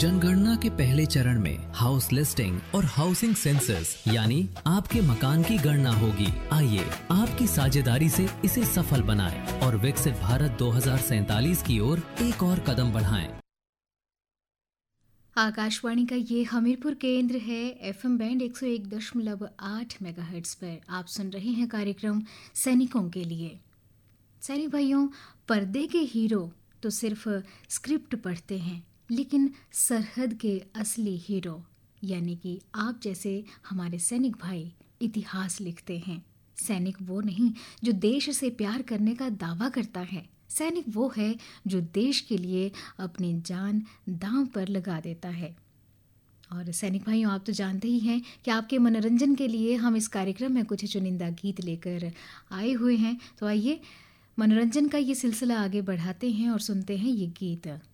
जनगणना के पहले चरण में हाउस लिस्टिंग और हाउसिंग सेंसस यानी आपके मकान की गणना होगी। आइए आपकी साझेदारी से इसे सफल बनाएं और विकसित भारत 2047 की ओर एक और कदम बढ़ाएं। आकाशवाणी का ये हमीरपुर केंद्र है। एफएम बैंड 101.8 मेगाहर्ट्ज पर आप सुन रहे हैं कार्यक्रम सैनिकों के लिए। सैनिक भाइयों, पर्दे के हीरो तो सिर्फ स्क्रिप्ट पढ़ते हैं, लेकिन सरहद के असली हीरो यानी कि आप जैसे हमारे सैनिक भाई इतिहास लिखते हैं। सैनिक वो नहीं जो देश से प्यार करने का दावा करता है। सैनिक वो है जो देश के लिए अपनी जान दांव पर लगा देता है। और सैनिक भाइयों, आप तो जानते ही हैं कि आपके मनोरंजन के लिए हम इस कार्यक्रम में कुछ चुनिंदा गीत लेकर आए हुए हैं। तो आइए मनोरंजन का ये सिलसिला आगे बढ़ाते हैं और सुनते हैं ये गीत।